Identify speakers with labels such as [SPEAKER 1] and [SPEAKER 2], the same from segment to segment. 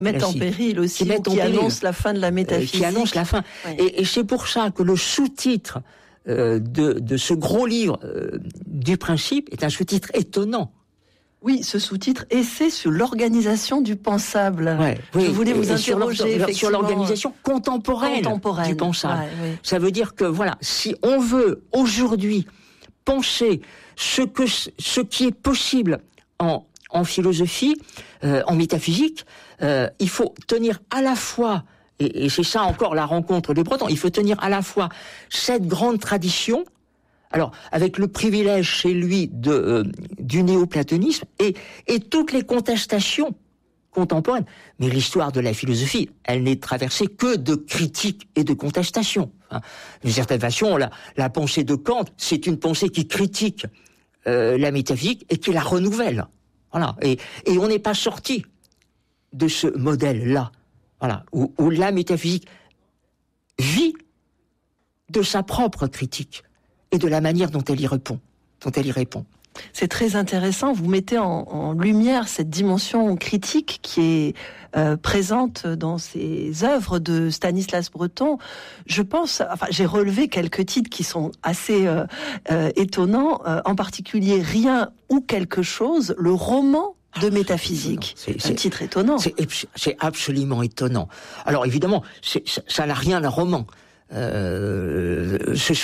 [SPEAKER 1] mettent en péril aussi, qui annoncent la fin de la métaphysique.
[SPEAKER 2] Qui annoncent la fin. Oui. Et c'est pour ça que le sous-titre de ce gros livre du Principe est un sous-titre étonnant.
[SPEAKER 1] Oui, ce sous-titre, essai sur l'organisation du pensable.
[SPEAKER 2] Ouais, oui,
[SPEAKER 1] je voulais vous interroger
[SPEAKER 2] sur l'organisation contemporaine du pensable. Ouais, oui. Ça veut dire que voilà, si on veut aujourd'hui penser ce qui est possible en philosophie, en métaphysique, il faut tenir à la fois, et c'est ça encore la rencontre des Bretons, il faut tenir à la fois cette grande tradition. Alors, avec le privilège chez lui du néoplatonisme et toutes les contestations contemporaines. Mais l'histoire de la philosophie, elle n'est traversée que de critiques et de contestations. D'une certaine façon, la pensée de Kant, c'est une pensée qui critique la métaphysique et qui la renouvelle. Voilà. Et on n'est pas sorti de ce modèle-là. Voilà. Où la métaphysique vit de sa propre critique et de la manière dont elle y répond.
[SPEAKER 1] C'est très intéressant. Vous mettez en lumière cette dimension critique qui est présente dans ces œuvres de Stanislas Breton. Je pense, j'ai relevé quelques titres qui sont assez étonnants, en particulier Rien ou quelque chose, le roman de métaphysique. C'est un titre étonnant.
[SPEAKER 2] C'est absolument étonnant. Alors évidemment, ça n'a rien d'un roman. Ce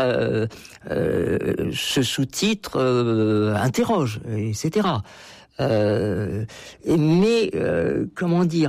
[SPEAKER 2] sous-titre interroge, etc. Mais comment dire,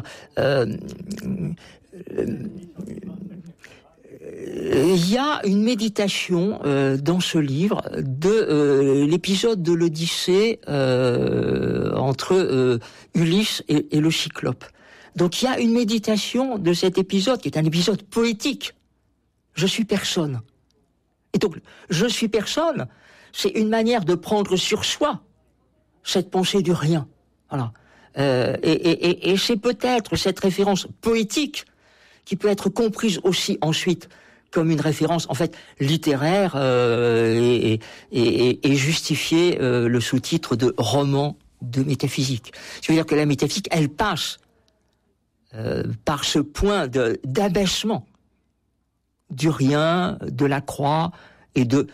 [SPEAKER 2] il y a une méditation dans ce livre de l'épisode de l'Odyssée entre Ulysse et le Cyclope. Donc il y a une méditation de cet épisode qui est un épisode poétique. Je suis personne. Et donc, je suis personne, c'est une manière de prendre sur soi cette pensée du rien. Voilà. Et c'est peut-être cette référence poétique qui peut être comprise aussi ensuite comme une référence, en fait, littéraire et justifier le sous-titre de roman de métaphysique. C'est-à-dire que la métaphysique, elle passe par ce point d'abaissement du rien, de la croix et du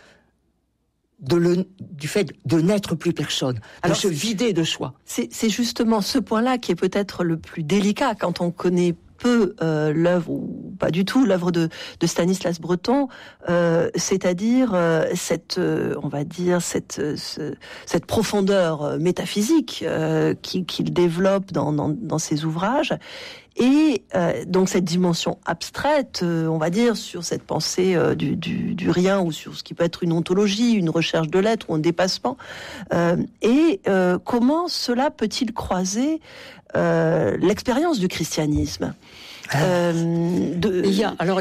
[SPEAKER 2] fait de n'être plus personne, de se vider de soi.
[SPEAKER 1] C'est justement ce point-là qui est peut-être le plus délicat quand on connaît peu l'œuvre, ou pas du tout, l'œuvre de Stanislas Breton, c'est-à-dire cette profondeur métaphysique qu'il développe dans ses ouvrages. Et donc cette dimension abstraite, on va dire, sur cette pensée du rien, ou sur ce qui peut être une ontologie, une recherche de l'être ou un dépassement. Comment cela peut-il croiser l'expérience du christianisme?
[SPEAKER 2] Il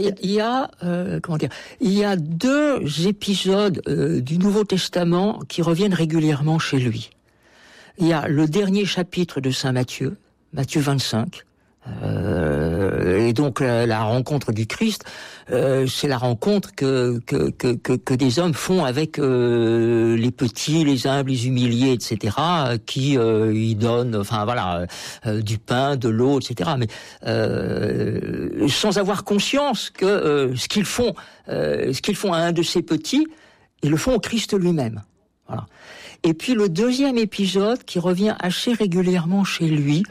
[SPEAKER 2] y a deux épisodes du Nouveau Testament qui reviennent régulièrement chez lui. Il y a le dernier chapitre de Saint Matthieu, Matthieu 25. Et donc la rencontre du Christ, c'est la rencontre que des hommes font avec les petits, les humbles, les humiliés, etc. Qui y donnent, enfin voilà, du pain, de l'eau, etc. Mais sans avoir conscience que ce qu'ils font à un de ces petits, ils le font au Christ lui-même. Voilà. Et puis le deuxième épisode qui revient assez régulièrement chez lui,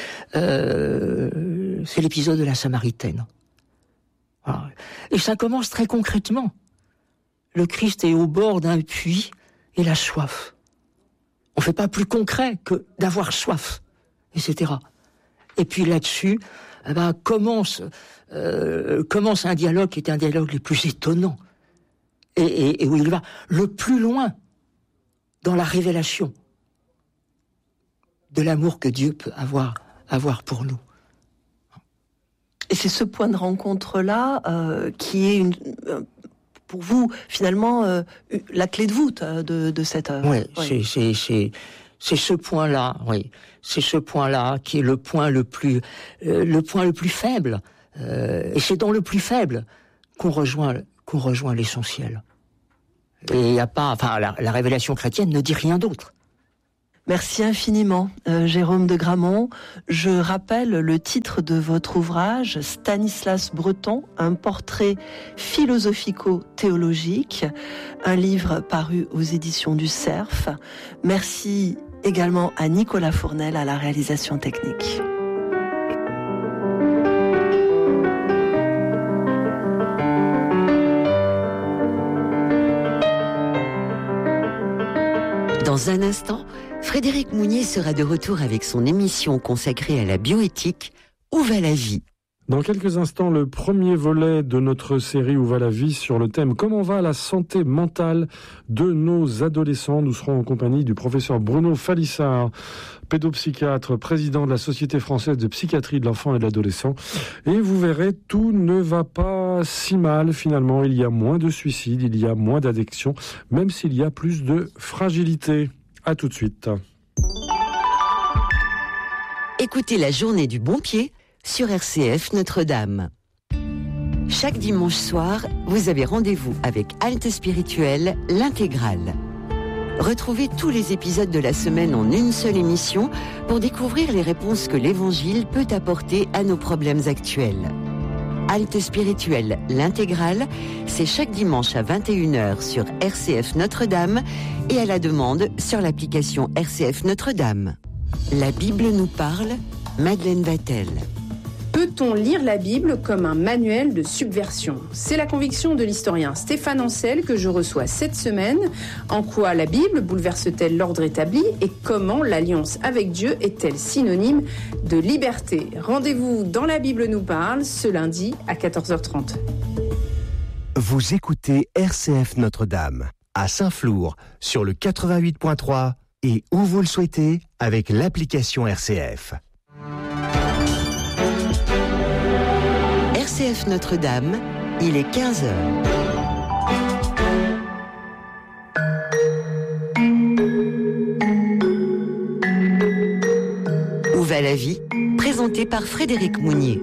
[SPEAKER 2] c'est l'épisode de la Samaritaine. Voilà. Et ça commence très concrètement. Le Christ est au bord d'un puits et il a soif. On ne fait pas plus concret que d'avoir soif, etc. Et puis là-dessus, commence un dialogue qui est un dialogue le plus étonnant et où il va le plus loin dans la révélation de l'amour que Dieu peut avoir pour nous.
[SPEAKER 1] Et c'est ce point de rencontre-là qui est pour vous, finalement, la clé de voûte de cette œuvre.
[SPEAKER 2] Oui, c'est ce point-là, oui. C'est ce point-là qui est le point le plus faible. Et c'est dans le plus faible qu'on rejoint l'essentiel. Et il n'y a pas, la révélation chrétienne ne dit rien d'autre.
[SPEAKER 1] Merci infiniment, Jérôme de Gramont. Je rappelle le titre de votre ouvrage, Stanislas Breton, un portrait philosophico-théologique, un livre paru aux éditions du Cerf. Merci également à Nicolas Fournel à la réalisation technique.
[SPEAKER 3] Dans un instant, Frédéric Mounier sera de retour avec son émission consacrée à la bioéthique « Où va la vie ?»
[SPEAKER 4] Dans quelques instants, le premier volet de notre série « Où va la vie ?» sur le thème « Comment va la santé mentale de nos adolescents ?» Nous serons en compagnie du professeur Bruno Falissard, pédopsychiatre, président de la Société française de psychiatrie de l'enfant et de l'adolescent. Et vous verrez, tout ne va pas si mal finalement. Il y a moins de suicides, il y a moins d'addictions, même s'il y a plus de fragilité. À tout de suite.
[SPEAKER 3] Écoutez la journée du bon pied sur RCF Notre-Dame. Chaque dimanche soir, vous avez rendez-vous avec Halte Spirituelle, l'intégrale. Retrouvez tous les épisodes de la semaine en une seule émission pour découvrir les réponses que l'Évangile peut apporter à nos problèmes actuels. Halte Spirituelle, l'intégrale, c'est chaque dimanche à 21h sur RCF Notre-Dame et à la demande sur l'application RCF Notre-Dame. La Bible nous parle, Madeleine Vatel.
[SPEAKER 5] Peut-on lire la Bible comme un manuel de subversion ? C'est la conviction de l'historien Stéphane Ancel que je reçois cette semaine. En quoi la Bible bouleverse-t-elle l'ordre établi et comment l'alliance avec Dieu est-elle synonyme de liberté ? Rendez-vous dans La Bible nous parle ce lundi à 14h30.
[SPEAKER 6] Vous écoutez RCF Notre-Dame à Saint-Flour sur le 88.3 et où vous le souhaitez avec l'application RCF.
[SPEAKER 3] RCF Notre-Dame, il est 15h. Où va la vie ? Présenté par Frédéric Mounier.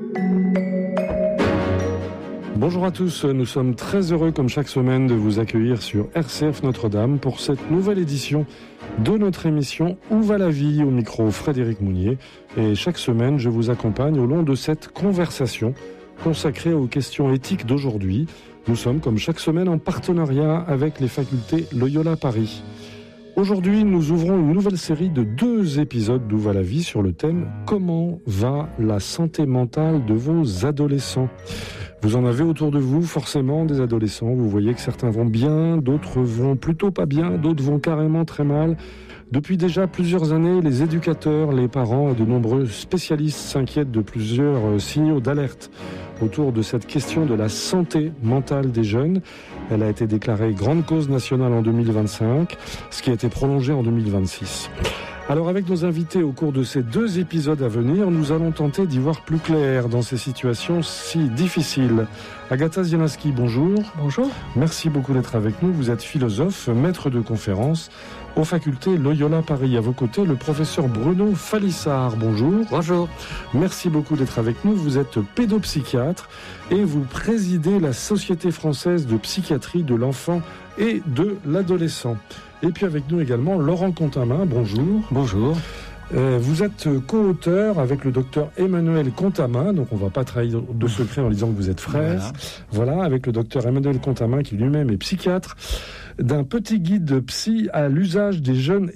[SPEAKER 4] Bonjour à tous, nous sommes très heureux comme chaque semaine de vous accueillir sur RCF Notre-Dame pour cette nouvelle édition de notre émission Où va la vie ? Au micro Frédéric Mounier. Et chaque semaine, je vous accompagne au long de cette conversation consacrée aux questions éthiques d'aujourd'hui. Nous sommes comme chaque semaine en partenariat avec les facultés Loyola Paris. Aujourd'hui, nous ouvrons une nouvelle série de 2 épisodes d'Où va la vie sur le thème « Comment va la santé mentale de vos adolescents ?» Vous en avez autour de vous, forcément, des adolescents. Vous voyez que certains vont bien, d'autres vont plutôt pas bien, d'autres vont carrément très mal. Depuis déjà plusieurs années, les éducateurs, les parents et de nombreux spécialistes s'inquiètent de plusieurs signaux d'alerte autour de cette question de la santé mentale des jeunes. Elle a été déclarée grande cause nationale en 2025, ce qui a été prolongé en 2026. Alors avec nos invités au cours de ces 2 épisodes à venir, nous allons tenter d'y voir plus clair dans ces situations si difficiles. Agatha Zielinski, bonjour.
[SPEAKER 7] Bonjour.
[SPEAKER 4] Merci beaucoup d'être avec nous. Vous êtes philosophe, maître de conférences aux facultés Loyola Paris. À vos côtés, le professeur Bruno Falissard, bonjour.
[SPEAKER 7] Bonjour.
[SPEAKER 4] Merci beaucoup d'être avec nous. Vous êtes pédopsychiatre et vous présidez la Société française de psychiatrie de l'enfant et de l'adolescent. Et puis avec nous également Laurent Contamin, bonjour.
[SPEAKER 7] Bonjour.
[SPEAKER 4] Vous êtes co-auteur avec le docteur Emmanuel Contamin, donc on ne va pas trahir de secret en disant que vous êtes frère. Voilà, avec le docteur Emmanuel Contamin qui lui-même est psychiatre, d'un petit guide psy à l'usage des jeunes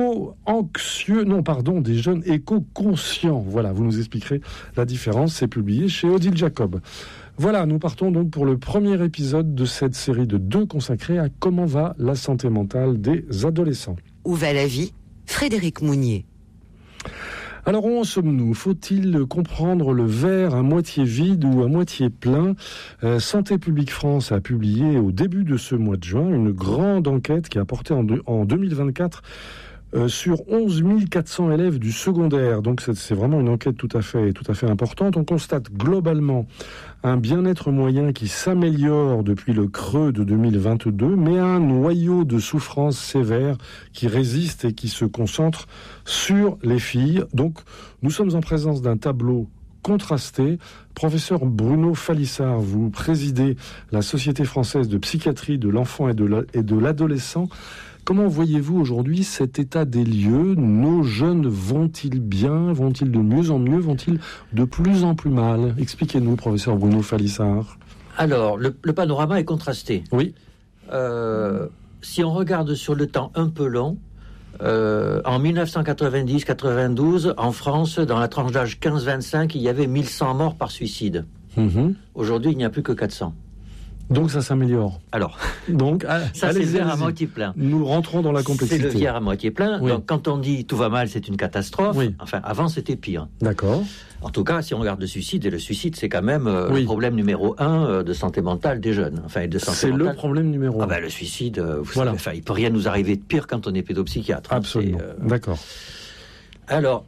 [SPEAKER 4] des jeunes éco-conscients. Voilà, vous nous expliquerez la différence, c'est publié chez Odile Jacob. Voilà, nous partons donc pour le premier épisode de cette série de 2 consacrée à comment va la santé mentale des adolescents.
[SPEAKER 3] Où va la vie ? Frédéric Mounier.
[SPEAKER 4] Alors où en sommes-nous ? Faut-il comprendre le verre à moitié vide ou à moitié plein ? Santé publique France a publié au début de ce mois de juin une grande enquête qui a porté en 2024 sur 11 400 élèves du secondaire. Donc c'est vraiment une enquête tout à fait importante. On constate globalement un bien-être moyen qui s'améliore depuis le creux de 2022, mais un noyau de souffrance sévère qui résiste et qui se concentre sur les filles. Donc nous sommes en présence d'un tableau contrasté. Professeur Bruno Falissard, vous présidez la Société française de psychiatrie de l'enfant et de l'adolescent. Comment voyez-vous aujourd'hui cet état des lieux? Nos jeunes vont-ils bien? Vont-ils de mieux en mieux? Vont-ils de plus en plus mal? Expliquez-nous, professeur Bruno Falissard.
[SPEAKER 7] Alors, le panorama est contrasté.
[SPEAKER 4] Oui.
[SPEAKER 7] Si on regarde sur le temps un peu long, en 1990-92, en France, dans la tranche d'âge 15-25, il y avait 1100 morts par suicide. Aujourd'hui, il n'y a plus que 400.
[SPEAKER 4] Donc ça s'améliore.
[SPEAKER 7] Alors,
[SPEAKER 4] ça
[SPEAKER 7] c'est le verre à moitié plein.
[SPEAKER 4] Nous rentrons dans la complexité.
[SPEAKER 7] C'est le verre à moitié plein.
[SPEAKER 4] Oui.
[SPEAKER 7] Donc quand on dit tout va mal, c'est une catastrophe.
[SPEAKER 4] Oui.
[SPEAKER 7] Enfin, avant c'était pire.
[SPEAKER 4] D'accord.
[SPEAKER 7] En tout cas, si on regarde le suicide, et le suicide c'est quand même le problème numéro 1 de santé mentale des jeunes. Enfin, de santé mentale.
[SPEAKER 4] Le problème numéro 1.
[SPEAKER 7] Le suicide, vous savez, il peut rien nous arriver de pire quand on est pédopsychiatre.
[SPEAKER 4] Absolument. D'accord.
[SPEAKER 7] Alors,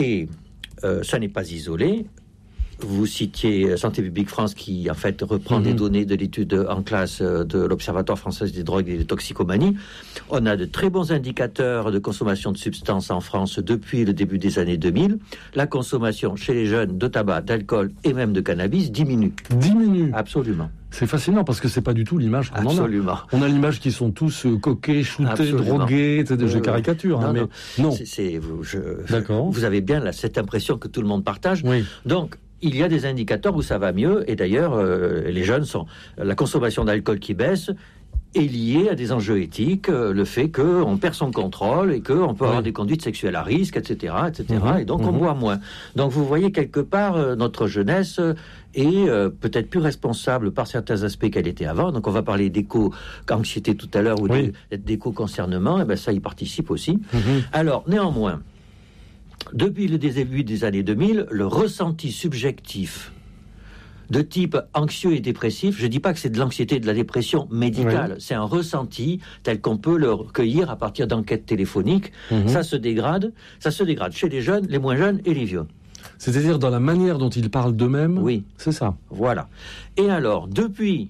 [SPEAKER 7] ça n'est pas isolé. Vous citiez Santé publique France qui, en fait, reprend des données de l'étude en classe de l'Observatoire français des drogues et des toxicomanies. On a de très bons indicateurs de consommation de substances en France depuis le début des années 2000. La consommation chez les jeunes de tabac, d'alcool et même de cannabis diminue.
[SPEAKER 4] Diminue.
[SPEAKER 7] Absolument.
[SPEAKER 4] C'est fascinant parce que c'est pas du tout l'image qu'on
[SPEAKER 7] Absolument.
[SPEAKER 4] en a. On a l'image qu'ils sont tous coqués, shootés, drogués, je caricature. Non.
[SPEAKER 7] D'accord. Vous avez bien cette impression que tout le monde partage.
[SPEAKER 4] Oui.
[SPEAKER 7] Donc, il y a des indicateurs où ça va mieux, et d'ailleurs, les jeunes la consommation d'alcool qui baisse est liée à des enjeux éthiques, le fait qu'on perd son contrôle et qu'on peut avoir des conduites sexuelles à risque, etc., et donc on boit moins. Donc vous voyez quelque part notre jeunesse est peut-être plus responsable par certains aspects qu'elle était avant. Donc on va parler d'éco-anxiété tout à l'heure ou d'éco-concernement, et ça y participe aussi. Alors néanmoins, depuis le début des années 2000, le ressenti subjectif de type anxieux et dépressif, je ne dis pas que c'est de l'anxiété et de la dépression médicale, c'est un ressenti tel qu'on peut le recueillir à partir d'enquêtes téléphoniques. Ça se dégrade chez les jeunes, les moins jeunes et les vieux.
[SPEAKER 4] C'est-à-dire dans la manière dont ils parlent d'eux-mêmes.
[SPEAKER 7] Oui.
[SPEAKER 4] C'est ça.
[SPEAKER 7] Voilà. Et alors, depuis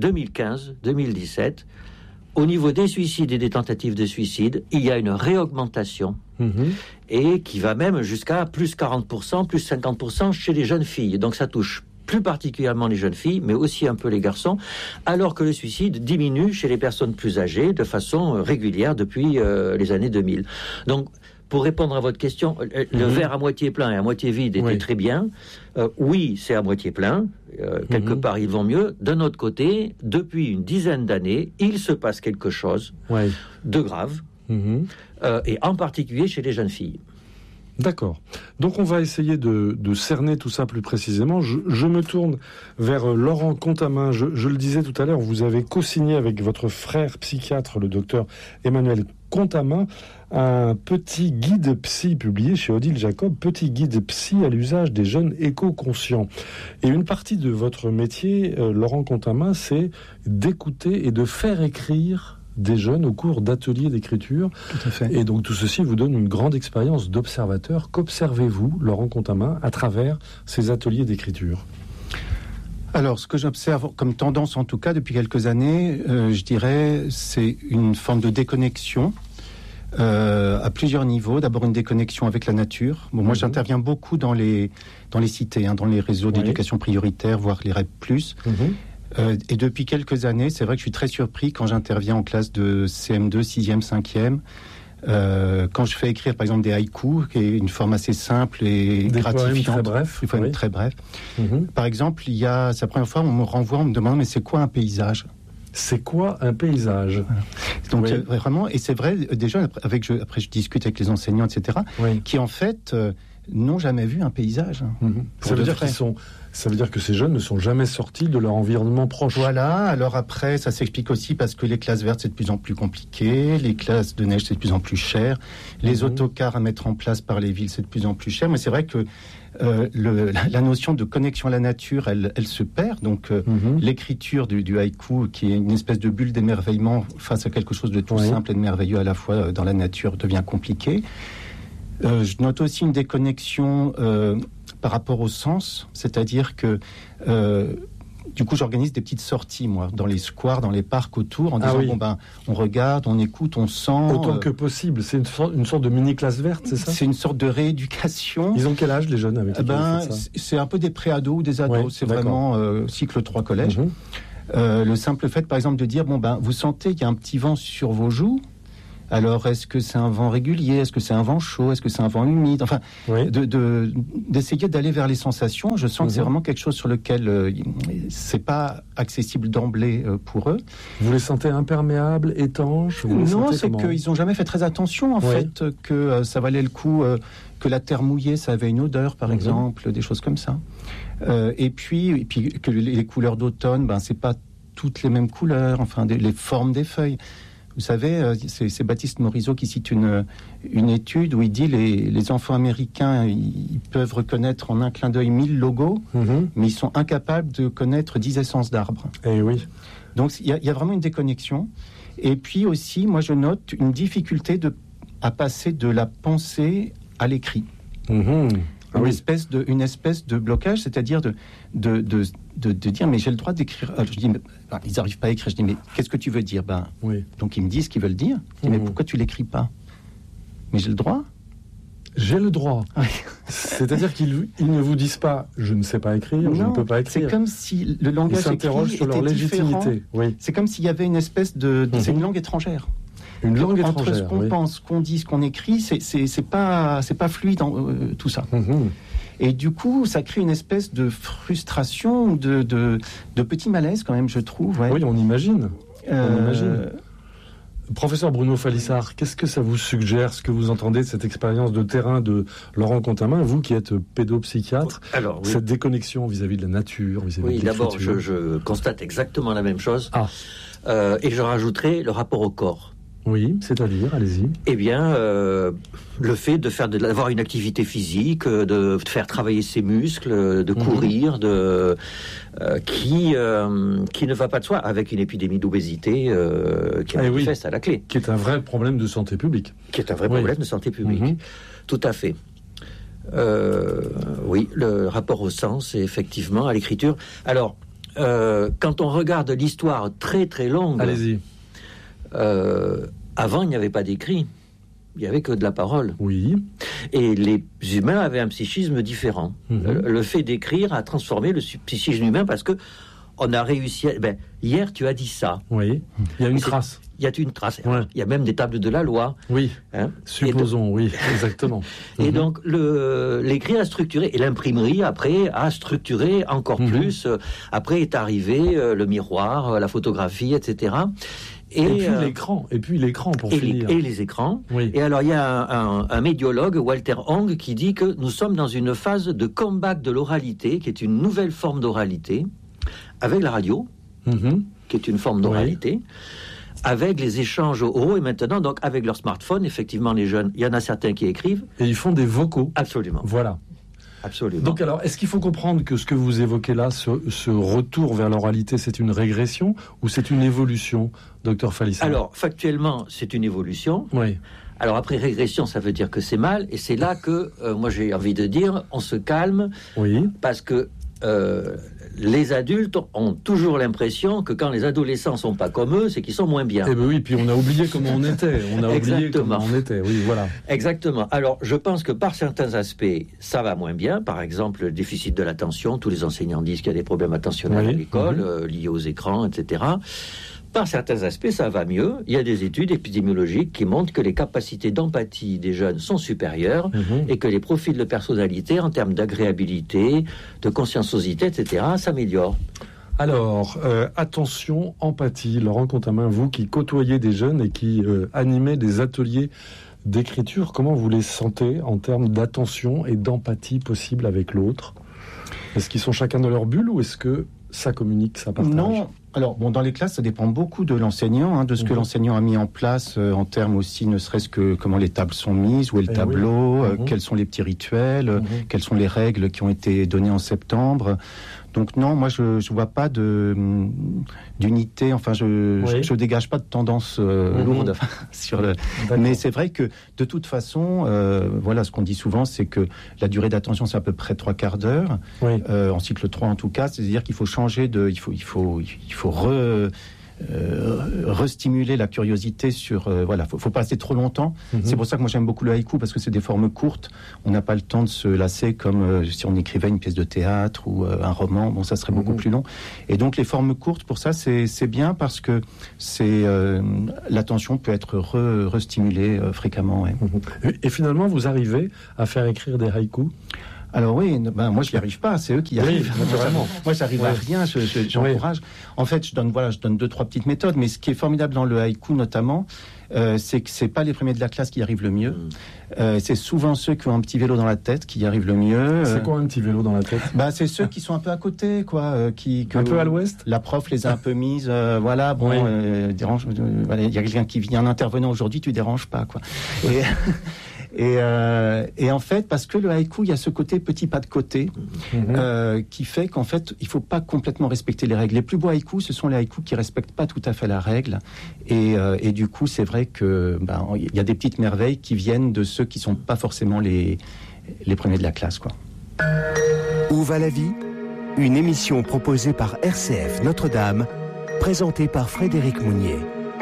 [SPEAKER 7] 2015-2017, au niveau des suicides et des tentatives de suicide, il y a une réaugmentation et qui va même jusqu'à plus 40%, plus 50% chez les jeunes filles. Donc ça touche plus particulièrement les jeunes filles, mais aussi un peu les garçons, alors que le suicide diminue chez les personnes plus âgées de façon régulière depuis les années 2000. Donc, pour répondre à votre question, le verre à moitié plein et à moitié vide était très bien. Oui, c'est à moitié plein. Quelque part, ils vont mieux. D'un autre côté, depuis une dizaine d'années, il se passe quelque chose de grave, et en particulier chez les jeunes filles.
[SPEAKER 4] D'accord. Donc on va essayer de cerner tout ça plus précisément. Je me tourne vers Laurent Contamin. Je le disais tout à l'heure, vous avez co-signé avec votre frère psychiatre, le docteur Emmanuel Contamin, un petit guide psy publié chez Odile Jacob, petit guide psy à l'usage des jeunes éco-conscients. Et une partie de votre métier, Laurent Contamin, c'est d'écouter et de faire écrire des jeunes au cours d'ateliers d'écriture.
[SPEAKER 8] Tout à fait.
[SPEAKER 4] Et donc tout ceci vous donne une grande expérience d'observateur. Qu'observez-vous, Laurent Contamin, à travers ces ateliers d'écriture ?
[SPEAKER 8] Alors, ce que j'observe comme tendance, en tout cas, depuis quelques années, je dirais, c'est une forme de déconnexion à plusieurs niveaux. D'abord, une déconnexion avec la nature. Bon, moi, j'interviens beaucoup dans les cités, dans les réseaux d'éducation prioritaire, voire les REP+. Et depuis quelques années, c'est vrai que je suis très surpris quand j'interviens en classe de CM2, 6e, 5e, quand je fais écrire par exemple des haïkus, qui est une forme assez simple et gratifiante.
[SPEAKER 4] Des poèmes
[SPEAKER 8] très brefs. Par exemple, c'est la première fois on me renvoie en me demandant mais c'est quoi un paysage ?
[SPEAKER 4] C'est quoi un paysage ?
[SPEAKER 8] Donc vraiment, et c'est vrai déjà après je discute avec les enseignants, etc., qui en fait n'ont jamais vu un paysage.
[SPEAKER 4] Ça veut dire que ces jeunes ne sont jamais sortis de leur environnement proche.
[SPEAKER 8] Voilà, alors après, ça s'explique aussi parce que les classes vertes, c'est de plus en plus compliqué, les classes de neige, c'est de plus en plus cher, les autocars à mettre en place par les villes, c'est de plus en plus cher, mais c'est vrai que la notion de connexion à la nature, elle se perd, donc l'écriture du haïku, qui est une espèce de bulle d'émerveillement face à quelque chose de tout simple et de merveilleux à la fois dans la nature, devient compliqué. Je note aussi une déconnexion par rapport au sens, c'est-à-dire que du coup j'organise des petites sorties moi dans les squares, dans les parcs autour en disant on regarde, on écoute, on sent
[SPEAKER 4] autant que possible. C'est une sorte de mini classe verte, c'est ça ?
[SPEAKER 8] C'est une sorte de rééducation.
[SPEAKER 4] Ils ont quel âge les jeunes avec lesquels vous faites ça ?
[SPEAKER 8] C'est un peu des pré-ados ou des ados, c'est vraiment cycle 3 collège. Le simple fait par exemple de dire vous sentez qu'il y a un petit vent sur vos joues. Alors, est-ce que c'est un vent régulier? Est-ce que c'est un vent chaud? Est-ce que c'est un vent humide? Enfin, d'essayer d'aller vers les sensations. Je sens que c'est vraiment quelque chose sur lequel c'est pas accessible d'emblée pour eux.
[SPEAKER 4] Vous les sentez imperméables, étanches?
[SPEAKER 8] Non, c'est qu'ils n'ont jamais fait très attention, en fait, que ça valait le coup, que la terre mouillée, ça avait une odeur, par exemple, des choses comme ça. Et puis que les couleurs d'automne, c'est pas toutes les mêmes couleurs, enfin, les formes des feuilles. Vous savez, c'est Baptiste Morisot qui cite une étude où il dit les enfants américains, ils peuvent reconnaître en un clin d'œil 1000 logos, mais ils sont incapables de connaître 10 essences d'arbres.
[SPEAKER 4] Eh oui.
[SPEAKER 8] Donc il y a vraiment une déconnexion. Et puis aussi, moi je note une difficulté à passer de la pensée à l'écrit. Une espèce de blocage, c'est-à-dire de dire mais j'ai le droit d'écrire. Alors, je dis ils n'arrivent pas à écrire. Je dis mais qu'est-ce que tu veux dire? Donc ils me disent ce qu'ils veulent dire. Je dis mais pourquoi tu l'écris pas? Mais j'ai le droit.
[SPEAKER 4] J'ai le droit. Oui. C'est-à-dire qu'ils ne vous disent pas je ne sais pas écrire, je ne peux pas écrire.
[SPEAKER 8] C'est comme si le langage écrit
[SPEAKER 4] sur leur légitimité.
[SPEAKER 8] Oui. C'est comme s'il y avait une espèce de c'est une langue étrangère.
[SPEAKER 4] Une langue étrangère.
[SPEAKER 8] Entre ce qu'on pense, ce qu'on dit, ce qu'on écrit, c'est pas fluide tout ça. Et du coup, ça crée une espèce de frustration, de petit malaise quand même, je trouve. Ouais.
[SPEAKER 4] Oui, on imagine. Professeur Bruno Falissard, qu'est-ce que ça vous suggère, ce que vous entendez de cette expérience de terrain de Laurent Contamin, vous qui êtes pédopsychiatre, cette déconnexion vis-à-vis de la nature, vis-à-vis de
[SPEAKER 7] d'abord, je constate exactement la même chose. Et je rajouterai le rapport au corps.
[SPEAKER 4] Oui, c'est-à-dire, allez-y.
[SPEAKER 7] Eh bien, le fait d'avoir une activité physique, de faire travailler ses muscles, de courir, qui ne va pas de soi, avec une épidémie d'obésité qui est manifeste à la clé.
[SPEAKER 4] Qui est un vrai problème de santé publique.
[SPEAKER 7] Qui est un vrai problème de santé publique. Tout à fait. Oui, le rapport au sens et effectivement à l'écriture. Alors, quand on regarde l'histoire très très longue...
[SPEAKER 4] Allez-y.
[SPEAKER 7] Avant, il n'y avait pas d'écrit. Il n'y avait que de la parole.
[SPEAKER 4] Oui.
[SPEAKER 7] Et les humains avaient un psychisme différent. Le fait d'écrire a transformé le psychisme humain parce que on a réussi à... hier, tu as dit ça.
[SPEAKER 4] Oui. Il y a une trace.
[SPEAKER 7] Il y a une trace. Ouais. Il y a même des tables de la loi.
[SPEAKER 4] Oui. Supposons, oui, exactement.
[SPEAKER 7] Et donc, l'écrit a structuré. Et l'imprimerie, après, a structuré encore plus. Après est arrivé le miroir, la photographie, etc.
[SPEAKER 4] Et puis l'écran pour finir.
[SPEAKER 7] Et les écrans. Oui. Et alors il y a un médiologue, Walter Hong, qui dit que nous sommes dans une phase de comeback de l'oralité, qui est une nouvelle forme d'oralité, avec la radio, qui est une forme d'oralité, avec les échanges oraux, et maintenant donc avec leur smartphone, effectivement les jeunes, il y en a certains qui écrivent.
[SPEAKER 4] Et ils font des vocaux.
[SPEAKER 7] Absolument.
[SPEAKER 4] Voilà.
[SPEAKER 7] Absolument.
[SPEAKER 4] Donc alors, est-ce qu'il faut comprendre que ce que vous évoquez là, ce retour vers l'oralité, c'est une régression ou c'est une évolution, docteur Falissard?
[SPEAKER 7] Alors, factuellement, c'est une évolution.
[SPEAKER 4] Oui.
[SPEAKER 7] Alors après, régression, ça veut dire que c'est mal, et c'est là que, moi j'ai envie de dire, on se calme, parce que les adultes ont toujours l'impression que quand les adolescents sont pas comme eux, c'est qu'ils sont moins bien.
[SPEAKER 4] Eh ben oui, puis on a oublié comment on était. Oui, voilà.
[SPEAKER 7] Exactement. Alors, je pense que par certains aspects, ça va moins bien. Par exemple, le déficit de l'attention. Tous les enseignants disent qu'il y a des problèmes attentionnels à l'école, liés aux écrans, etc. Par certains aspects, ça va mieux. Il y a des études épidémiologiques qui montrent que les capacités d'empathie des jeunes sont supérieures et que les profils de personnalité, en termes d'agréabilité, de conscienciosité, etc., s'améliorent.
[SPEAKER 4] Alors, attention, empathie. Laurent Contamin, vous qui côtoyez des jeunes et qui animez des ateliers d'écriture, comment vous les sentez en termes d'attention et d'empathie possible avec l'autre? Est-ce qu'ils sont chacun dans leur bulle ou est-ce que ça communique, ça partage?
[SPEAKER 8] Non. Alors, dans les classes, ça dépend beaucoup de l'enseignant, de ce que l'enseignant a mis en place, en termes aussi, ne serait-ce que comment les tables sont mises, où est le tableau, quels sont les petits rituels, quelles sont les règles qui ont été données en septembre. Donc non, moi je vois pas d'unité. Enfin, je dégage pas de tendance lourde sur le. Mais c'est vrai que de toute façon, voilà, ce qu'on dit souvent, c'est que la durée d'attention c'est à peu près 3/4 d'heure. En cycle 3 en tout cas, c'est-à-dire qu'il faut changer de, il faut restimuler la curiosité sur... faut pas rester trop longtemps. C'est pour ça que moi j'aime beaucoup le haïku, parce que c'est des formes courtes. On n'a pas le temps de se lasser comme si on écrivait une pièce de théâtre ou un roman. Bon, ça serait beaucoup plus long. Et donc les formes courtes, pour ça, c'est bien parce que l'attention peut être restimulée fréquemment. Ouais.
[SPEAKER 4] Et finalement, vous arrivez à faire écrire des haïkus ?
[SPEAKER 8] Alors oui, moi je n'y arrive pas, c'est eux qui y arrivent.
[SPEAKER 4] Naturellement.
[SPEAKER 8] Moi j'arrive à rien, j'encourage. En fait, je donne 2-3 petites méthodes, mais ce qui est formidable dans le haïku notamment, c'est que c'est pas les premiers de la classe qui y arrivent le mieux. C'est souvent ceux qui ont un petit vélo dans la tête qui y arrivent le mieux.
[SPEAKER 4] C'est quoi un petit vélo dans la tête ?
[SPEAKER 8] C'est ceux qui sont un peu à côté, quoi.
[SPEAKER 4] Un peu à l'ouest ?
[SPEAKER 8] La prof les a un peu mises, dérange. Il y a quelqu'un qui vient, un intervenant aujourd'hui, tu déranges pas, quoi. Et en fait, parce que le haïku, il y a ce côté petit pas de côté, qui fait qu'en fait, il faut pas complètement respecter les règles. Les plus beaux haïkus, ce sont les haïkus qui respectent pas tout à fait la règle. Et du coup, c'est vrai que il y a des petites merveilles qui viennent de ceux qui sont pas forcément les premiers de la classe, quoi.
[SPEAKER 6] Où va la vie ? Une émission proposée par RCF Notre-Dame, présentée par Frédéric Mounier.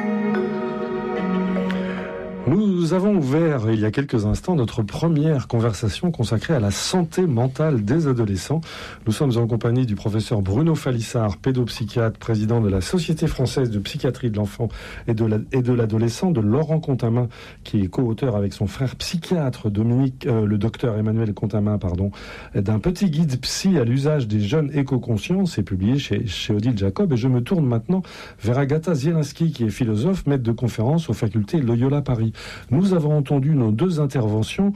[SPEAKER 4] Nous avons ouvert il y a quelques instants notre première conversation consacrée à la santé mentale des adolescents. Nous sommes en compagnie du professeur Bruno Falissard, pédopsychiatre, président de la Société française de psychiatrie de l'enfant et de l'adolescent, de Laurent Contamin, qui est co-auteur avec son frère psychiatre le docteur Emmanuel Contamin, d'un petit guide psy à l'usage des jeunes éco-conscients. C'est publié chez Odile Jacob. Et je me tourne maintenant vers Agatha Zielinski, qui est philosophe, maître de conférence aux facultés Loyola Paris. Nous avons entendu nos deux intervenants,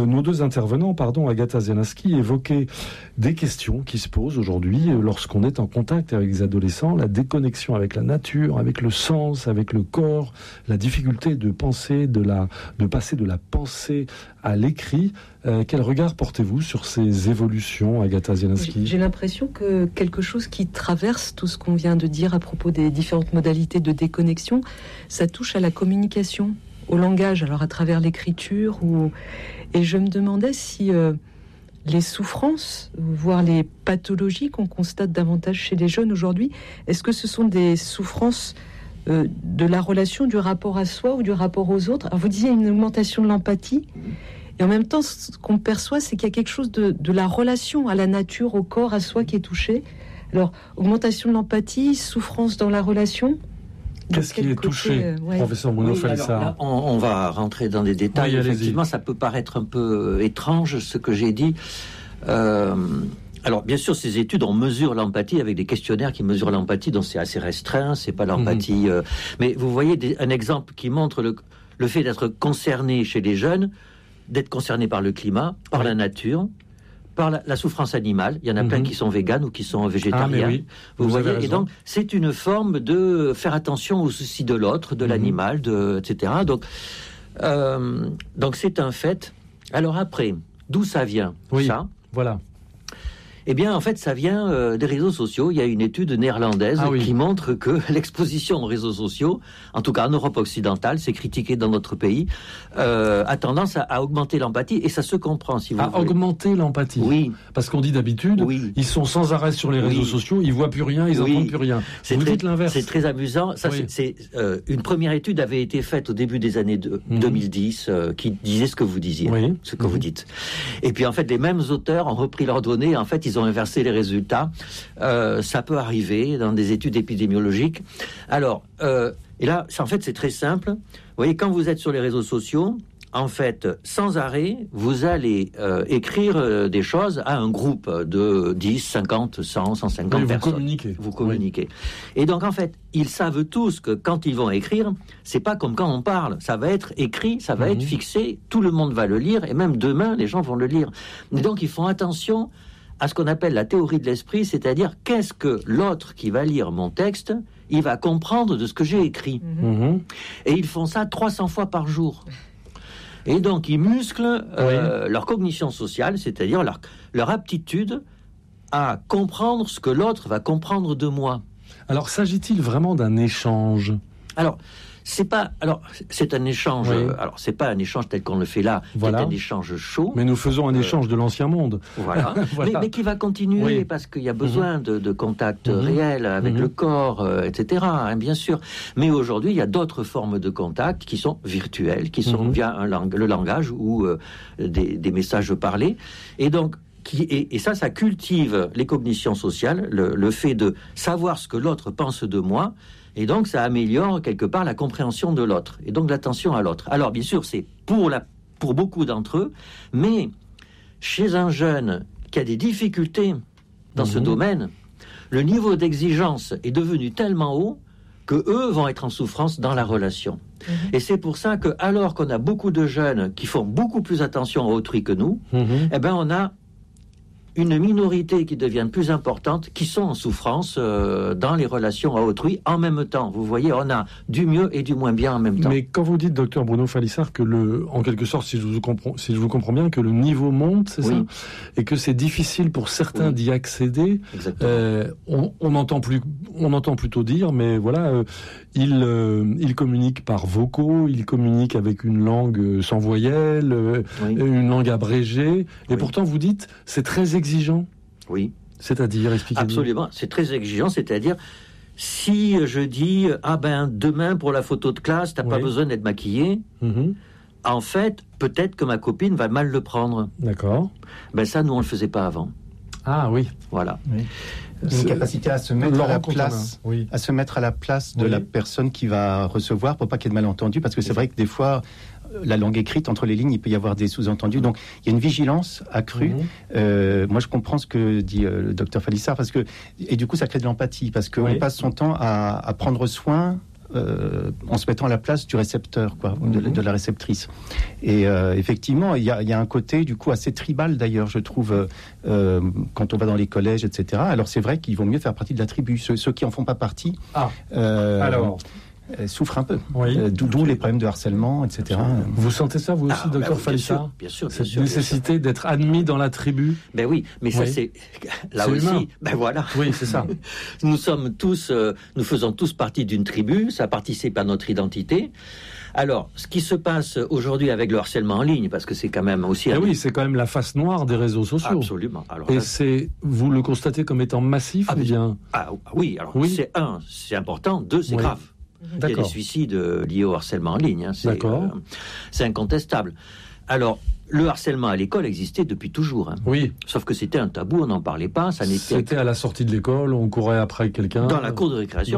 [SPEAKER 4] Agatha Zielinski, évoquer des questions qui se posent aujourd'hui lorsqu'on est en contact avec les adolescents, la déconnexion avec la nature, avec le sens, avec le corps, la difficulté de penser, de passer de la pensée à l'écrit. Quel regard portez-vous sur ces évolutions, Agatha Zielinski ?
[SPEAKER 1] J'ai l'impression que quelque chose qui traverse tout ce qu'on vient de dire à propos des différentes modalités de déconnexion, ça touche à la communication, au langage, alors à travers l'écriture. Et je me demandais si les souffrances, voire les pathologies qu'on constate davantage chez les jeunes aujourd'hui, est-ce que ce sont des souffrances de la relation, du rapport à soi ou du rapport aux autres ? Alors vous disiez une augmentation de l'empathie, et en même temps, ce qu'on perçoit, c'est qu'il y a quelque chose de la relation à la nature, au corps, à soi qui est touché. Alors, augmentation de l'empathie, souffrance dans la relation.
[SPEAKER 4] Qu'est-ce qui est touché, professeur Bruno Falissard ?
[SPEAKER 7] On va rentrer dans des détails. Effectivement, ça peut paraître un peu étrange, ce que j'ai dit. Alors, bien sûr, ces études, on mesure l'empathie avec des questionnaires qui mesurent l'empathie, donc c'est assez restreint, c'est pas l'empathie... mais vous voyez un exemple qui montre le fait d'être concerné chez les jeunes, d'être concerné par le climat, par la nature, par la souffrance animale. Il y en a plein qui sont véganes ou qui sont végétariens. Oui, vous voyez, et donc c'est une forme de faire attention aux soucis de l'autre, de l'animal, etc. Donc c'est un fait. Alors après, d'où ça vient ça ?
[SPEAKER 4] Voilà.
[SPEAKER 7] Eh bien, en fait, ça vient des réseaux sociaux. Il y a une étude néerlandaise qui montre que l'exposition aux réseaux sociaux, en tout cas en Europe occidentale, c'est critiqué dans notre pays, a tendance à augmenter l'empathie, et ça se comprend, si vous voulez.
[SPEAKER 4] Augmenter l'empathie ?
[SPEAKER 7] Oui.
[SPEAKER 4] Parce qu'on dit d'habitude, ils sont sans arrêt sur les réseaux sociaux, ils voient plus rien, ils n'entendent plus rien. Vous dites l'inverse.
[SPEAKER 7] C'est très amusant. Ça, c'est une première étude avait été faite au début des années 2010 qui disait ce que vous disiez, ce que vous dites. Et puis, en fait, les mêmes auteurs ont repris leurs données. En fait, ils ont inversé les résultats. Ça peut arriver dans des études épidémiologiques. Alors, et là, en fait, c'est très simple. Vous voyez, quand vous êtes sur les réseaux sociaux, en fait, sans arrêt, vous allez écrire des choses à un groupe de 10, 50, 100, 150 personnes. Vous communiquez. Et donc, en fait, ils savent tous que quand ils vont écrire, c'est pas comme quand on parle. Ça va être écrit, ça va être fixé, tout le monde va le lire, et même demain, les gens vont le lire. Et donc, ils font attention à ce qu'on appelle la théorie de l'esprit, c'est-à-dire qu'est-ce que l'autre qui va lire mon texte, il va comprendre de ce que j'ai écrit. Et ils font ça 300 fois par jour. Et donc, ils musclent leur cognition sociale, c'est-à-dire leur aptitude à comprendre ce que l'autre va comprendre de moi.
[SPEAKER 4] Alors, s'agit-il vraiment d'un échange ?
[SPEAKER 7] Alors, c'est un échange. Oui. Alors, c'est pas un échange tel qu'on le fait là. Voilà. C'est un échange chaud.
[SPEAKER 4] Mais nous faisons un échange de l'ancien monde.
[SPEAKER 7] Voilà. voilà. Mais qui va continuer parce qu'il y a besoin de contact réel avec le corps, etc. Hein, bien sûr. Mais aujourd'hui, il y a d'autres formes de contact qui sont virtuelles, qui sont via le langage ou des messages parlés. Et donc, et ça cultive les cognitions sociales, le fait de savoir ce que l'autre pense de moi. Et donc, ça améliore quelque part la compréhension de l'autre, et donc l'attention à l'autre. Alors, bien sûr, c'est pour beaucoup d'entre eux, mais chez un jeune qui a des difficultés dans ce domaine, le niveau d'exigence est devenu tellement haut que eux vont être en souffrance dans la relation. Et c'est pour ça que, alors qu'on a beaucoup de jeunes qui font beaucoup plus attention à autrui que nous, eh ben, on a une minorité qui devient plus importante, qui sont en souffrance dans les relations à autrui en même temps. Vous voyez, on a du mieux et du moins bien en même temps.
[SPEAKER 4] Mais quand vous dites, docteur Bruno Falissard, que en quelque sorte, si je vous comprends bien, que le niveau monte, c'est ça, et que c'est difficile pour certains d'y accéder, on entend plutôt dire, mais voilà, ils communiquent par vocaux, ils communiquent avec une langue sans voyelles, une langue abrégée, et pourtant vous dites, c'est très exigeant.
[SPEAKER 7] Oui.
[SPEAKER 4] C'est-à-dire, expliquez-nous.
[SPEAKER 7] Absolument, c'est très exigeant, c'est-à-dire, si je dis, demain pour la photo de classe, t'as pas besoin d'être maquillée, en fait, peut-être que ma copine va mal le prendre.
[SPEAKER 4] D'accord.
[SPEAKER 7] Ben ça, nous, on le faisait pas avant.
[SPEAKER 4] Ah oui.
[SPEAKER 7] Voilà.
[SPEAKER 8] Oui. Une capacité à se mettre à la place de la personne qui va recevoir pour pas qu'il y ait de malentendus, parce que c'est vrai que des fois, la langue écrite, entre les lignes, il peut y avoir des sous-entendus. Donc, il y a une vigilance accrue. Moi, je comprends ce que dit le docteur Falissard, et du coup, ça crée de l'empathie, parce qu'on passe son temps à prendre soin en se mettant à la place du récepteur, de la réceptrice. Et effectivement, il y a un côté, du coup, assez tribal, d'ailleurs, je trouve, quand on va dans les collèges, etc. Alors, c'est vrai qu'il vaut mieux faire partie de la tribu. Ceux qui en font pas partie... souffrent un peu. D'où les problèmes de harcèlement, etc.
[SPEAKER 4] Vous sentez ça, vous aussi, docteur Falissard ?
[SPEAKER 7] Bien sûr.
[SPEAKER 4] Cette nécessité d'être admis dans la tribu.
[SPEAKER 7] Ben oui, mais ça c'est... Là c'est aussi, humain. Ben voilà.
[SPEAKER 4] Oui, c'est ça.
[SPEAKER 7] Nous faisons tous partie d'une tribu, ça participe à notre identité. Alors, ce qui se passe aujourd'hui avec le harcèlement en ligne, parce que c'est quand même aussi...
[SPEAKER 4] Oui, c'est quand même la face noire des réseaux sociaux.
[SPEAKER 7] Absolument. Alors,
[SPEAKER 4] vous le constatez comme étant massif ou bien...
[SPEAKER 7] Oui, c'est important, c'est grave. Il y a des suicides liés au harcèlement en ligne. C'est incontestable. Alors, le harcèlement à l'école existait depuis toujours.
[SPEAKER 4] Oui.
[SPEAKER 7] Sauf que c'était un tabou, on n'en parlait pas.
[SPEAKER 4] C'était à la sortie de l'école, on courait après quelqu'un.
[SPEAKER 7] Dans la cour de récréation.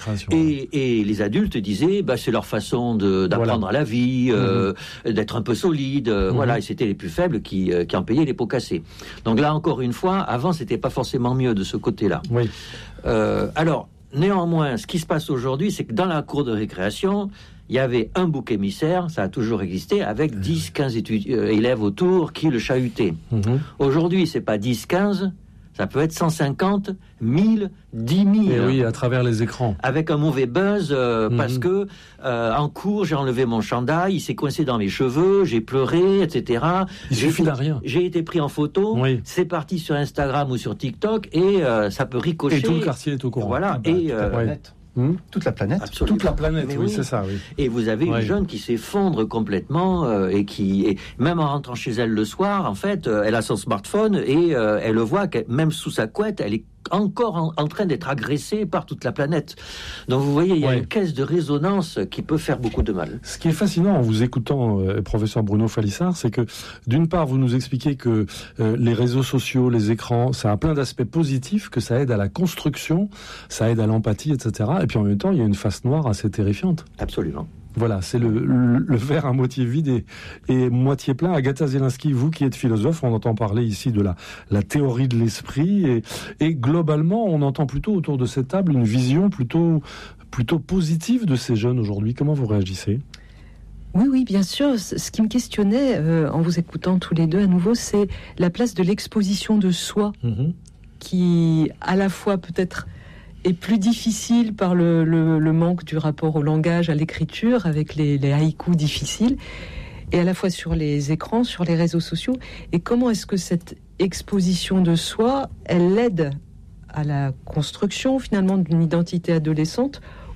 [SPEAKER 7] Et les adultes disaient, c'est leur façon d'apprendre à la vie, d'être un peu solide. Voilà, et c'était les plus faibles qui en payaient les pots cassés. Donc là, encore une fois, avant, c'était pas forcément mieux de ce côté-là.
[SPEAKER 4] Oui.
[SPEAKER 7] Alors, néanmoins, ce qui se passe aujourd'hui, c'est que dans la cour de récréation, il y avait un bouc émissaire, ça a toujours existé, avec 10-15 élèves autour qui le chahutaient. Aujourd'hui, c'est pas 10-15, ça peut être 150, 1000, 10 000.
[SPEAKER 4] Et oui, à travers les écrans.
[SPEAKER 7] Avec un mauvais buzz, parce que en cours, j'ai enlevé mon chandail, il s'est coincé dans mes cheveux, j'ai pleuré, etc.
[SPEAKER 4] Il suffit d'un rien.
[SPEAKER 7] J'ai été pris en photo, c'est parti sur Instagram ou sur TikTok, et ça peut ricocher.
[SPEAKER 4] Et tout le quartier est au courant.
[SPEAKER 7] Voilà,
[SPEAKER 8] toute la planète.
[SPEAKER 7] Absolument.
[SPEAKER 4] Toute la planète, oui, c'est ça. Oui.
[SPEAKER 7] Et vous avez une jeune qui s'effondre complètement et même en rentrant chez elle le soir, en fait, elle a son smartphone et elle le voit, même sous sa couette, elle est encore en train d'être agressée par toute la planète. Donc vous voyez, il y a une caisse de résonance qui peut faire beaucoup de mal.
[SPEAKER 4] Ce qui est fascinant en vous écoutant, professeur Bruno Falissard, c'est que d'une part, vous nous expliquez que les réseaux sociaux, les écrans, ça a plein d'aspects positifs, que ça aide à la construction, ça aide à l'empathie, etc. Et puis en même temps, il y a une face noire assez terrifiante.
[SPEAKER 7] Absolument.
[SPEAKER 4] Voilà, c'est le verre à moitié vide et moitié plein. Agatha Zielinski, vous qui êtes philosophe, on entend parler ici de la théorie de l'esprit et globalement, on entend plutôt autour de cette table une vision plutôt positive de ces jeunes aujourd'hui. Comment vous réagissez ?
[SPEAKER 1] Oui, bien sûr. Ce qui me questionnait en vous écoutant tous les deux à nouveau, c'est la place de l'exposition de soi qui, à la fois peut-être est plus difficile par le manque du rapport au langage, à l'écriture, avec les haïkus difficiles, et à la fois sur les écrans, sur les réseaux sociaux. Et comment est-ce que cette exposition de soi, elle aide à la construction finalement d'une identité adolescente,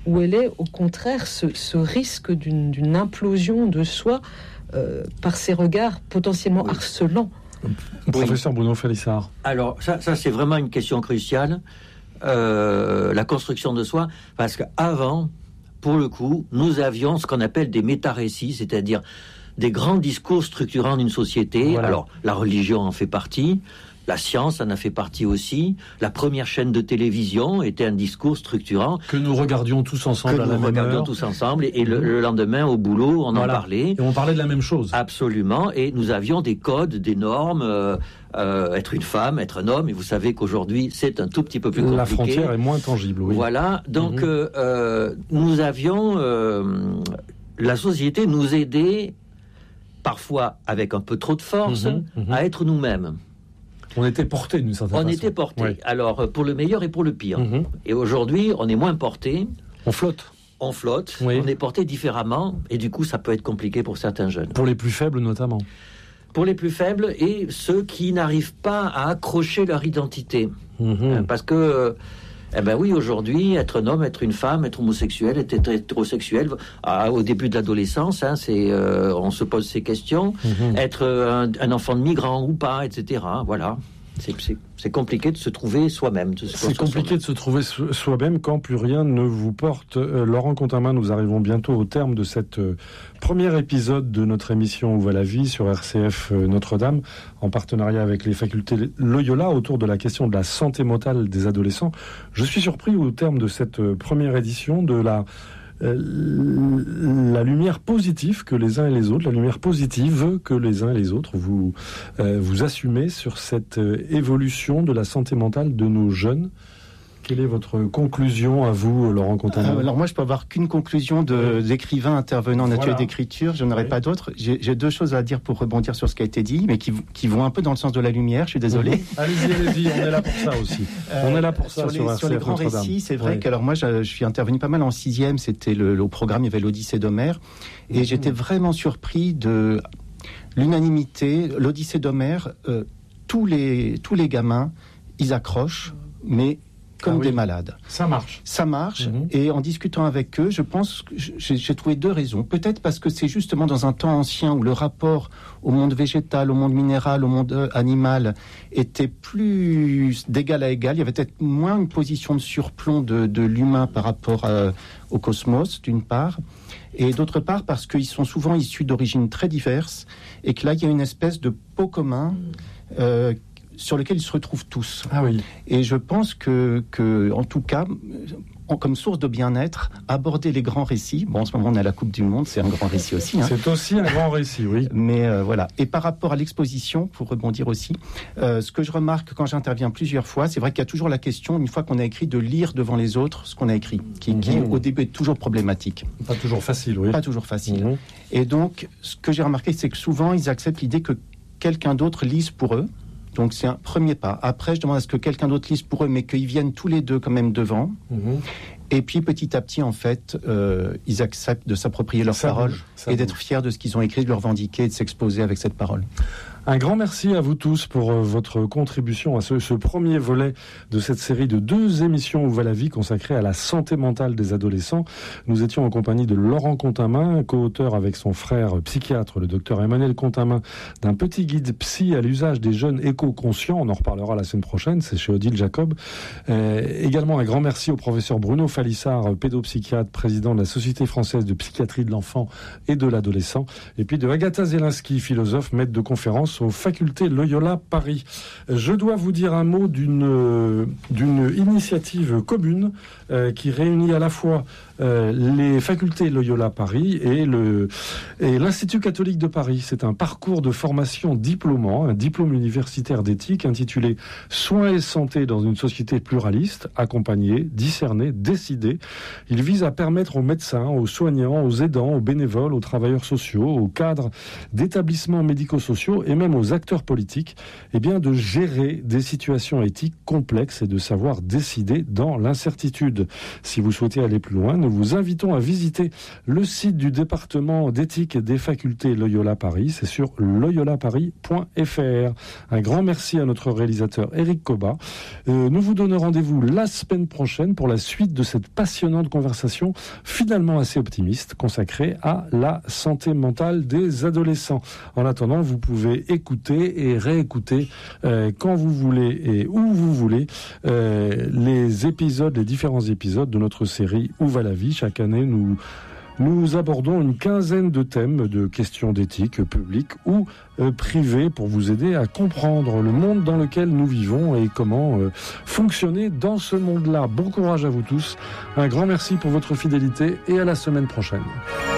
[SPEAKER 9] où elle est au contraire ce risque d'une implosion de soi par ces regards potentiellement harcelants.
[SPEAKER 4] Professeur Bruno Falissard.
[SPEAKER 7] Alors ça c'est vraiment une question cruciale, la construction de soi, parce qu'avant, pour le coup, nous avions ce qu'on appelle des méta-récits, c'est-à-dire des grands discours structurants d'une société. Voilà. Alors la religion en fait partie, la science en a fait partie aussi. La première chaîne de télévision était un discours structurant
[SPEAKER 4] que nous regardions tous ensemble à la même heure.
[SPEAKER 7] Et le lendemain au boulot, on en parlait.
[SPEAKER 4] Et on parlait de la même chose.
[SPEAKER 7] Absolument. Et nous avions des codes, des normes. Être une femme, être un homme. Et vous savez qu'aujourd'hui, c'est un tout petit peu plus compliqué.
[SPEAKER 4] La frontière est moins tangible. Oui.
[SPEAKER 7] Voilà. Donc nous avions la société nous aidait parfois avec un peu trop de force à être nous-mêmes.
[SPEAKER 4] On était portés d'une certaine façon.
[SPEAKER 7] On était portés, oui. Alors pour le meilleur et pour le pire. Et aujourd'hui, on est moins portés.
[SPEAKER 4] On flotte.
[SPEAKER 7] On flotte, oui. On est porté différemment, et du coup, ça peut être compliqué pour certains jeunes.
[SPEAKER 4] Pour les plus faibles, notamment.
[SPEAKER 7] Pour les plus faibles et ceux qui n'arrivent pas à accrocher leur identité. Parce que, oui, aujourd'hui, être un homme, être une femme, être homosexuel, être hétérosexuel, au début de l'adolescence, on se pose ces questions. Être un enfant de migrant ou pas, etc. Voilà. C'est compliqué de se trouver soi-même.
[SPEAKER 4] C'est compliqué de se trouver soi-même quand plus rien ne vous porte. Laurent Contamin, nous arrivons bientôt au terme de cette premier épisode de notre émission Où va la vie sur RCF Notre-Dame, en partenariat avec les facultés Loyola, autour de la question de la santé mentale des adolescents. Je suis surpris au terme de cette première édition de la lumière positive que les uns et les autres, la lumière positive que les uns et les autres vous assumez sur cette évolution de la santé mentale de nos jeunes. Quelle est votre conclusion à vous, Laurent Contamin ?
[SPEAKER 8] Alors moi, je peux avoir qu'une conclusion d'écrivain intervenant en atelier d'écriture. Je n'aurai pas d'autre. J'ai deux choses à dire pour rebondir sur ce qui a été dit, mais qui vont un peu dans le sens de la lumière. Je suis désolé.
[SPEAKER 4] Allez-y, on est là pour ça aussi. On est là pour ça
[SPEAKER 8] sur les grands récits. C'est vrai qu'alors moi, je suis intervenu pas mal en 6e. C'était le programme, il y avait l'Odyssée d'Homère, et j'étais vraiment surpris de l'unanimité. L'Odyssée d'Homère, tous les gamins, ils accrochent, mais comme des malades.
[SPEAKER 4] Ça marche.
[SPEAKER 8] Et en discutant avec eux, je pense que j'ai trouvé deux raisons. Peut-être parce que c'est justement dans un temps ancien où le rapport au monde végétal, au monde minéral, au monde animal était plus d'égal à égal. Il y avait peut-être moins une position de surplomb de l'humain par rapport au cosmos, d'une part. Et d'autre part, parce qu'ils sont souvent issus d'origines très diverses et que là, il y a une espèce de pot commun sur lequel ils se retrouvent tous.
[SPEAKER 4] Ah oui.
[SPEAKER 8] Et je pense que en tout cas, comme source de bien-être, aborder les grands récits. Bon, en ce moment, on a la Coupe du Monde, c'est un grand récit aussi.
[SPEAKER 4] C'est aussi un grand récit, oui.
[SPEAKER 8] Mais voilà. Et par rapport à l'exposition, pour rebondir aussi, ce que je remarque quand j'interviens plusieurs fois, c'est vrai qu'il y a toujours la question, une fois qu'on a écrit, de lire devant les autres ce qu'on a écrit, qui au début est toujours problématique.
[SPEAKER 4] Pas toujours facile, oui.
[SPEAKER 8] Pas toujours facile. Et donc, ce que j'ai remarqué, c'est que souvent, ils acceptent l'idée que quelqu'un d'autre lise pour eux. Donc c'est un premier pas. Après, je demande à ce que quelqu'un d'autre lise pour eux, mais qu'ils viennent tous les deux quand même devant. Et puis petit à petit, en fait, ils acceptent de s'approprier leurs paroles et d'être fiers de ce qu'ils ont écrit, de le revendiquer et de s'exposer avec cette parole.
[SPEAKER 4] Un grand merci à vous tous pour votre contribution à ce premier volet de cette série de 2 émissions Où va la vie consacrée à la santé mentale des adolescents. Nous étions en compagnie de Laurent Contamin, co-auteur avec son frère psychiatre, le docteur Emmanuel Contamin, d'un petit guide psy à l'usage des jeunes éco-conscients. On en reparlera la semaine prochaine, c'est chez Odile Jacob. Également un grand merci au professeur Bruno Falissard, pédopsychiatre, président de la Société française de psychiatrie de l'enfant et de l'adolescent. Et puis de Agatha Zelinski, philosophe, maître de conférence aux facultés Loyola Paris. Je dois vous dire un mot d'une initiative commune qui réunit à la fois les facultés Loyola Paris et l'Institut catholique de Paris. C'est un parcours de formation diplômant, un diplôme universitaire d'éthique intitulé « Soins et santé dans une société pluraliste, accompagner, discerner, décider ». Il vise à permettre aux médecins, aux soignants, aux aidants, aux bénévoles, aux travailleurs sociaux, aux cadres d'établissements médico-sociaux et même même aux acteurs politiques, de gérer des situations éthiques complexes et de savoir décider dans l'incertitude. Si vous souhaitez aller plus loin, nous vous invitons à visiter le site du département d'éthique des facultés Loyola Paris. C'est sur loyolaparis.fr. Un grand merci à notre réalisateur Éric Cobat. Nous vous donnons rendez-vous la semaine prochaine pour la suite de cette passionnante conversation, finalement assez optimiste, consacrée à la santé mentale des adolescents. En attendant, vous pouvez écouter et réécouter quand vous voulez et où vous voulez les différents épisodes de notre série Où va la vie ? Chaque année, nous abordons une quinzaine de thèmes de questions d'éthique publique ou privée pour vous aider à comprendre le monde dans lequel nous vivons et comment fonctionner dans ce monde-là. Bon courage à vous tous. Un grand merci pour votre fidélité et à la semaine prochaine.